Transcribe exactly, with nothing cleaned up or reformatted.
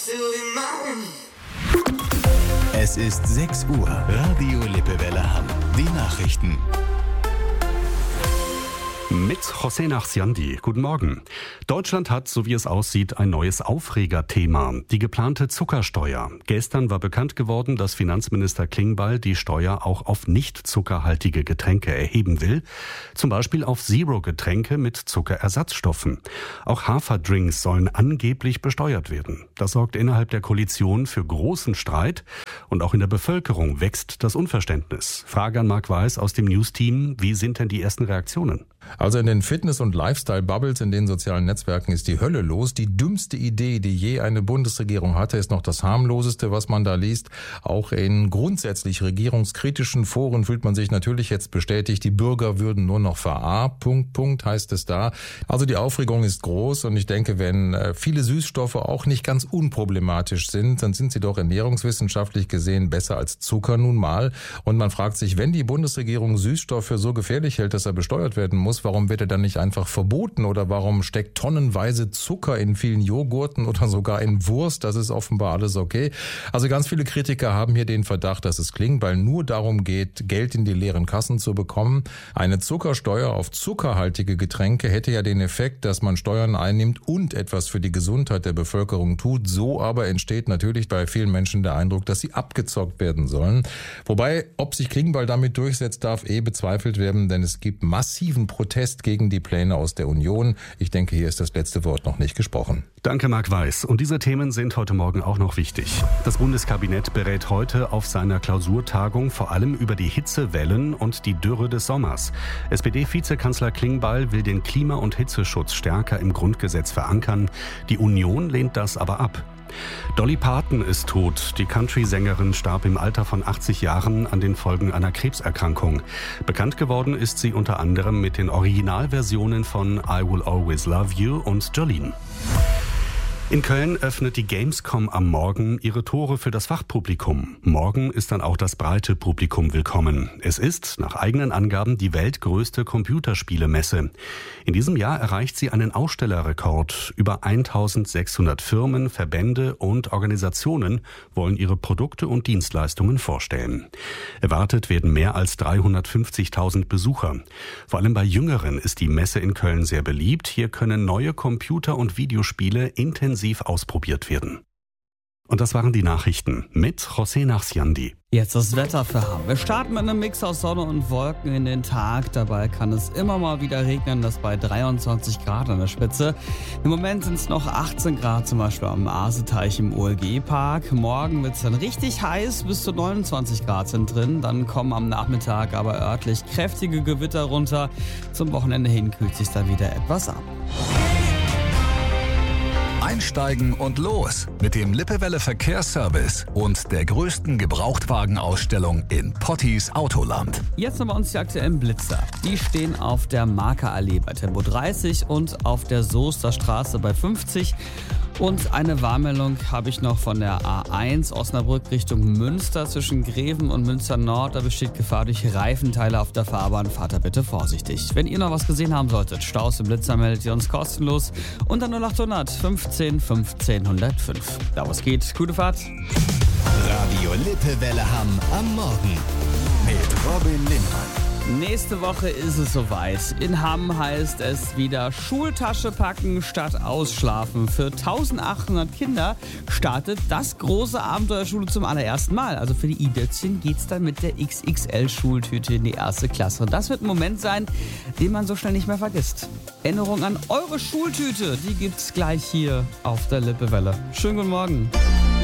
Es ist sechs Uhr. Radio Lippewelle Hamm. Die Nachrichten. Mit José Nachsiandi. Guten Morgen. Deutschland hat, so wie es aussieht, ein neues Aufregerthema. Die geplante Zuckersteuer. Gestern war bekannt geworden, dass Finanzminister Klingbeil die Steuer auch auf nicht zuckerhaltige Getränke erheben will. Zum Beispiel auf Zero-Getränke mit Zuckerersatzstoffen. Auch Haferdrinks sollen angeblich besteuert werden. Das sorgt innerhalb der Koalition für großen Streit. Und auch in der Bevölkerung wächst das Unverständnis. Frage an Marc Weiß aus dem News-Team. Wie sind denn die ersten Reaktionen? Also in den Fitness- und Lifestyle-Bubbles in den sozialen Netzwerken ist die Hölle los. Die dümmste Idee, die je eine Bundesregierung hatte, ist noch das harmloseste, was man da liest. Auch in grundsätzlich regierungskritischen Foren fühlt man sich natürlich jetzt bestätigt, die Bürger würden nur noch verarscht, Punkt, Punkt, heißt es da. Also die Aufregung ist groß und ich denke, wenn viele Süßstoffe auch nicht ganz unproblematisch sind, dann sind sie doch ernährungswissenschaftlich gesehen besser als Zucker nun mal. Und man fragt sich, wenn die Bundesregierung Süßstoffe für so gefährlich hält, dass er besteuert werden muss, warum wird er dann nicht einfach verboten oder warum steckt tonnenweise Zucker in vielen Joghurten oder sogar in Wurst? Das ist offenbar alles okay. Also ganz viele Kritiker haben hier den Verdacht, dass es Klingbeil nur darum geht, Geld in die leeren Kassen zu bekommen. Eine Zuckersteuer auf zuckerhaltige Getränke hätte ja den Effekt, dass man Steuern einnimmt und etwas für die Gesundheit der Bevölkerung tut. So aber entsteht natürlich bei vielen Menschen der Eindruck, dass sie abgezockt werden sollen. Wobei, ob sich Klingbeil damit durchsetzt, darf eh bezweifelt werden, denn es gibt massiven Protest gegen die Pläne aus der Union. Ich denke, hier ist das letzte Wort noch nicht gesprochen. Danke, Marc Weiß. Und diese Themen sind heute Morgen auch noch wichtig. Das Bundeskabinett berät heute auf seiner Klausurtagung vor allem über die Hitzewellen und die Dürre des Sommers. S P D-Vizekanzler Klingbeil will den Klima- und Hitzeschutz stärker im Grundgesetz verankern. Die Union lehnt das aber ab. Dolly Parton ist tot. Die Country-Sängerin starb im Alter von achtzig Jahren an den Folgen einer Krebserkrankung. Bekannt geworden ist sie unter anderem mit den Originalversionen von I Will Always Love You und Jolene. In Köln öffnet die Gamescom am Morgen ihre Tore für das Fachpublikum. Morgen ist dann auch das breite Publikum willkommen. Es ist, nach eigenen Angaben, die weltgrößte Computerspielemesse. In diesem Jahr erreicht sie einen Ausstellerrekord. Über eintausendsechshundert Firmen, Verbände und Organisationen wollen ihre Produkte und Dienstleistungen vorstellen. Erwartet werden mehr als dreihundertfünfzigtausend Besucher. Vor allem bei Jüngeren ist die Messe in Köln sehr beliebt. Hier können neue Computer- und Videospiele intensiv ausprobiert werden. Und das waren die Nachrichten mit José Nachsiandi. Jetzt das Wetter für Hamm. Wir starten mit einem Mix aus Sonne und Wolken in den Tag. Dabei kann es immer mal wieder regnen, das bei dreiundzwanzig Grad an der Spitze. Im Moment sind es noch achtzehn Grad, zum Beispiel am Aaseteich im O L G-Park. Morgen wird es dann richtig heiß, bis zu neunundzwanzig Grad sind drin. Dann kommen am Nachmittag aber örtlich kräftige Gewitter runter. Zum Wochenende hin kühlt es sich dann wieder etwas ab. Einsteigen und los mit dem Lippewelle Verkehrsservice und der größten Gebrauchtwagenausstellung in Potties Autoland. Jetzt noch bei uns die aktuellen Blitzer. Die stehen auf der Markerallee bei Tempo dreißig und auf der Soester Straße bei fünfzig. Und eine Warnmeldung habe ich noch von der A eins Osnabrück Richtung Münster zwischen Greven und Münster Nord. Da besteht Gefahr durch Reifenteile auf der Fahrbahn. Fahrt da bitte vorsichtig. Wenn ihr noch was gesehen haben solltet, Staus im Blitzer, meldet ihr uns kostenlos unter null achthundert fünfzehn fünfzehn hundertfünf. Da was geht, gute Fahrt. Radio Lippewelle Hamm am Morgen mit Robin Lindmann. Nächste Woche ist es soweit. In Hamm heißt es wieder Schultasche packen statt ausschlafen. Für eintausendachthundert Kinder startet das große Abenteuer Schule zum allerersten Mal. Also für die I-Dötzchen geht's dann mit der X X L-Schultüte in die erste Klasse. Und das wird ein Moment sein, den man so schnell nicht mehr vergisst. Erinnerung an eure Schultüte, die gibt's gleich hier auf der Lippewelle. Schönen guten Morgen.